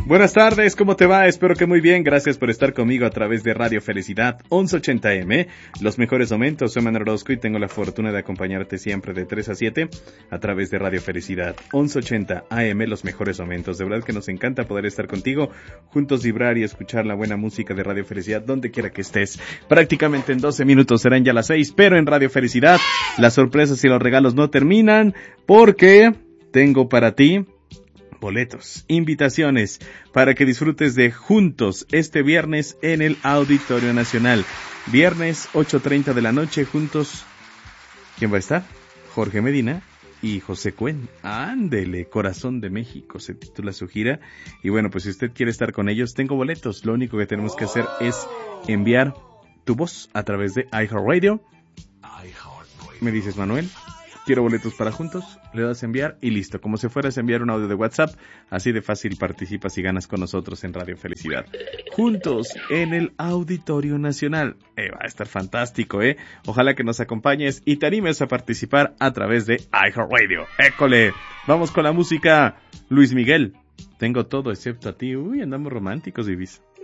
Buenas tardes, ¿cómo te va? Espero que muy bien. Gracias por estar conmigo a través de Radio Felicidad 1180M. Los mejores momentos. Soy Manuel Orozco y tengo la fortuna de acompañarte siempre de 3 a 7 a través de Radio Felicidad 1180 AM. Los mejores momentos. De verdad que nos encanta poder estar contigo, juntos vibrar y escuchar la buena música de Radio Felicidad donde quiera que estés. Prácticamente en 12 minutos serán ya las 6, pero en Radio Felicidad las sorpresas y los regalos no terminan porque tengo para ti boletos, invitaciones para que disfrutes de Juntos este viernes en el Auditorio Nacional. Viernes 8:30 de la noche, Juntos. ¿Quién va a estar? Jorge Medina y José Cuen. Ándele, Corazón de México se titula su gira. Y bueno, pues si usted quiere estar con ellos, tengo boletos. Lo único que tenemos que hacer es enviar tu voz a través de iHeartRadio. Me dices, Manuel, quiero boletos para Juntos, le das a enviar y listo. Como si fueras a enviar un audio de WhatsApp, así de fácil participas y ganas con nosotros en Radio Felicidad. Juntos en el Auditorio Nacional. Va a estar fantástico, ¿eh? Ojalá que nos acompañes y te animes a participar a través de iHeartRadio. ¡École! Vamos con la música. Luis Miguel, tengo todo excepto a ti. Uy, andamos románticos, Vivis.